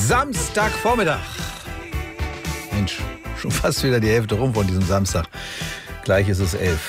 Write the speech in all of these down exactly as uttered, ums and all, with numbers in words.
Samstagvormittag. Mensch, schon fast wieder die Hälfte rum von diesem Samstag. Gleich ist es elf.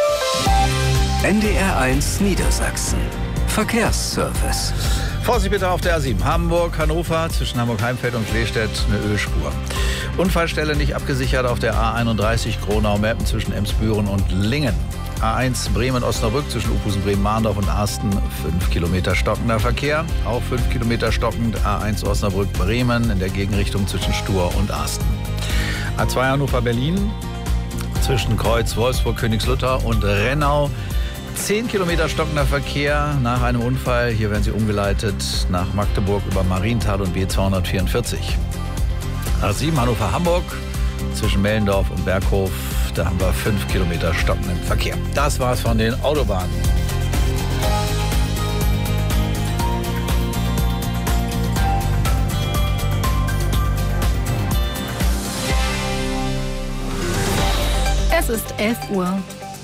N D R eins Niedersachsen. Verkehrsservice. Vorsicht bitte auf der A sieben. Hamburg, Hannover, zwischen Hamburg-Heimfeld und Kleestedt eine Ölspur. Unfallstelle nicht abgesichert auf der A einunddreißig Gronau-Meppen zwischen Emsbüren und Lingen. A eins Bremen-Osnabrück zwischen Uphusen, Bremen-Mahndorf und Arsten. fünf Kilometer stockender Verkehr. Auch fünf Kilometer stockend A eins Osnabrück-Bremen in der Gegenrichtung zwischen Stur und Arsten. A zwei Hannover-Berlin zwischen Kreuz, Wolfsburg, Königslutter und Rennau. zehn Kilometer stockender Verkehr nach einem Unfall. Hier werden sie umgeleitet nach Magdeburg über Marienthal und B zweihundertvierundvierzig. A sieben Hannover-Hamburg zwischen Mellendorf und Berghof. Da haben wir fünf Kilometer stockenden Verkehr. Das war's von den Autobahnen. Es ist elf Uhr.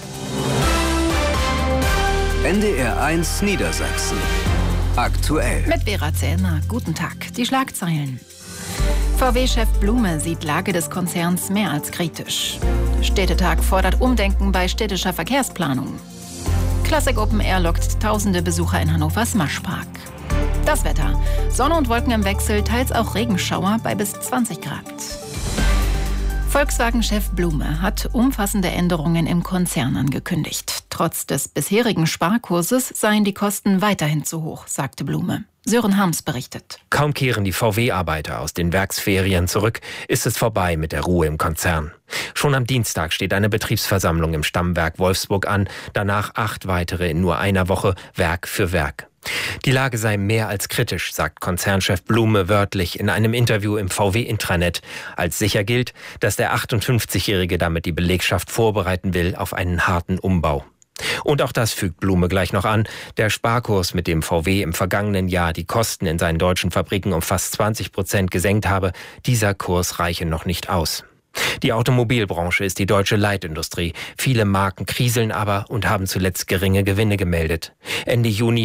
N D R eins Niedersachsen. Aktuell. Mit Vera Zellner. Guten Tag. Die Schlagzeilen. V W-Chef Blume sieht Lage des Konzerns mehr als kritisch. Städtetag fordert Umdenken bei städtischer Verkehrsplanung. Classic Open Air lockt tausende Besucher in Hannovers Maschpark. Das Wetter. Sonne und Wolken im Wechsel, teils auch Regenschauer bei bis zwanzig Grad. Volkswagen-Chef Blume hat umfassende Änderungen im Konzern angekündigt. Trotz des bisherigen Sparkurses seien die Kosten weiterhin zu hoch, sagte Blume. Sören Harms berichtet. Kaum kehren die V W-Arbeiter aus den Werksferien zurück, ist es vorbei mit der Ruhe im Konzern. Schon am Dienstag steht eine Betriebsversammlung im Stammwerk Wolfsburg an, danach acht weitere in nur einer Woche, Werk für Werk. Die Lage sei mehr als kritisch, sagt Konzernchef Blume wörtlich in einem Interview im V W-Intranet. Als sicher gilt, dass der achtundfünfzigjährige damit die Belegschaft vorbereiten will auf einen harten Umbau. Und auch das fügt Blume gleich noch an. Der Sparkurs, mit dem V W im vergangenen Jahr die Kosten in seinen deutschen Fabriken um fast zwanzig Prozent gesenkt habe, dieser Kurs reiche noch nicht aus. Die Automobilbranche ist die deutsche Leitindustrie. Viele Marken kriseln aber und haben zuletzt geringe Gewinne gemeldet. Ende Juni